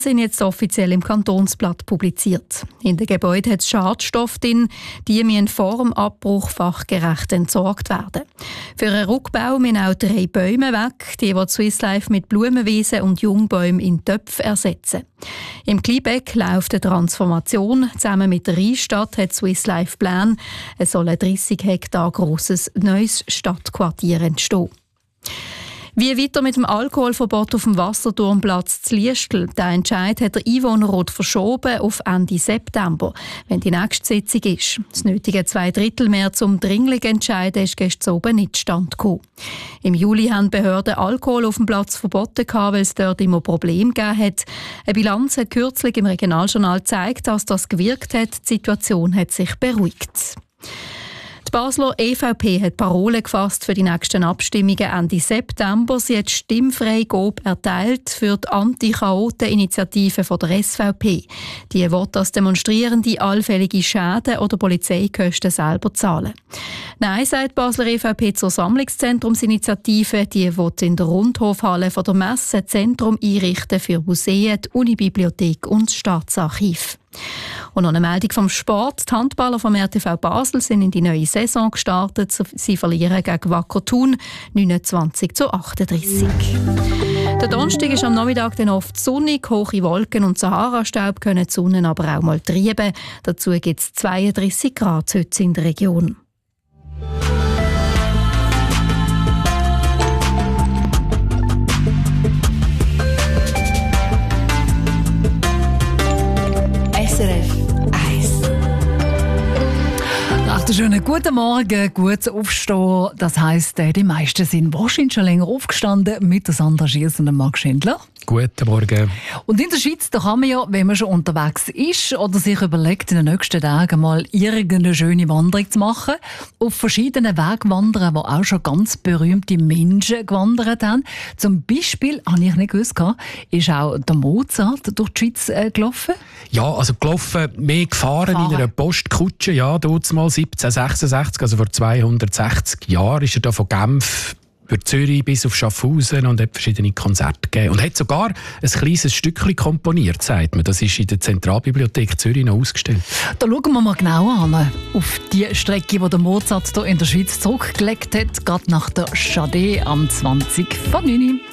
sind jetzt offiziell im Kantonsblatt publiziert. In den Gebäuden hat es Schadstoffe drin, die müssen vor dem Abbruch fachgerecht entsorgt werden. Für einen Rückbau müssen auch 3 Bäume weg, die Swiss Life mit Blumenwiesen und Jungbäumen in Töpfen ersetzen. Im Kleinbeck läuft eine Transformation. Zusammen mit der Rheinstadt hat Swiss Life Plan. Es soll ein 30 Hektar grosses neues Stadtquartier entstehen. Wie weiter mit dem Alkoholverbot auf dem Wasserturmplatz zu Liestl? Der Entscheid hat der Einwohnerrat verschoben auf Ende September, wenn die nächste Sitzung ist. Das nötige 2/3 mehr zum dringlichen Entscheiden ist gestern oben nicht zustande gekommen. Im Juli haben Behörden Alkohol auf dem Platz verboten, weil es dort immer Probleme gegeben hat. Eine Bilanz hat kürzlich im Regionaljournal gezeigt, dass das gewirkt hat. Die Situation hat sich beruhigt. Die Basler EVP hat Parolen gefasst für die nächsten Abstimmungen Ende September. Sie hat Stimmfreigabe erteilt für die Anti-Chaoten-Initiative der SVP. Die will, dass Demonstrierende allfällige Schäden oder Polizeikosten selber zahlen. Nein, sagt die Basler EVP zur Sammlungszentrumsinitiative. Die will in der Rundhofhalle von der Messe ein Zentrum einrichten für Museen, die Unibibliothek und das Staatsarchiv. Und noch eine Meldung vom Sport. Die Handballer vom RTV Basel sind in die neue Saison gestartet. Sie verlieren gegen Wacker Thun 29:38. Der Donnerstag ist am Nachmittag dann oft sonnig, hohe Wolken und Sahara-Staub können die Sonne aber auch mal treiben. Dazu gibt es 32 Grad heute in der Region. Schönen guten Morgen, gutes Aufstehen. Das heisst, die meisten sind wahrscheinlich schon länger aufgestanden mit der Sandra Schiers und dem Marc Schindler. Guten Morgen. Und in der Schweiz, da kann man ja, wenn man schon unterwegs ist oder sich überlegt, in den nächsten Tagen mal irgendeine schöne Wanderung zu machen, auf verschiedenen Wegen wandern, wo auch schon ganz berühmte Menschen gewandert haben. Zum Beispiel, habe ich nicht gewusst, ist auch der Mozart durch die Schweiz gelaufen? Ja, also gelaufen, mehr gefahren in einer Postkutsche, ja, dort mal 1766, also vor 260 Jahren, ist er da von Genf über Zürich bis auf Schaffhausen und hat verschiedene Konzerte gegeben. Und hat sogar ein kleines Stückchen komponiert, sagt man. Das ist in der Zentralbibliothek Zürich noch ausgestellt. Da schauen wir mal genauer an, auf die Strecke, die der Mozart hier in der Schweiz zurückgelegt hat, gerade nach der Chade am 20 vor 9.